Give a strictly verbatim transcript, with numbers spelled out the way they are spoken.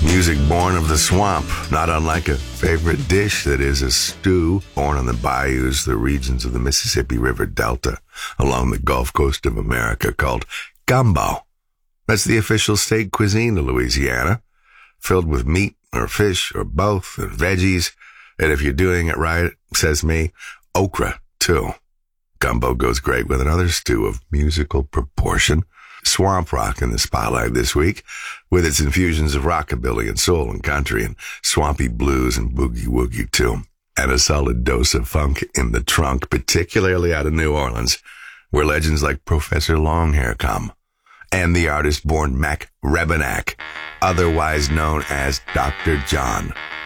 Music born of the swamp, not unlike a favorite dish that is a stew born on the bayous, the regions of the Mississippi River Delta along the Gulf Coast of America called gumbo. That's the official state cuisine of Louisiana, filled with meat or fish or both and veggies. And if you're doing it right, says me, okra too. Gumbo goes great with another stew of musical proportion. Swamp rock in the spotlight this week, with its infusions of rockabilly and soul and country and swampy blues and boogie-woogie too. And a solid dose of funk in the trunk, particularly out of New Orleans, where legends like Professor Longhair come. And the artist born Mac Rebennack, otherwise known as Doctor John.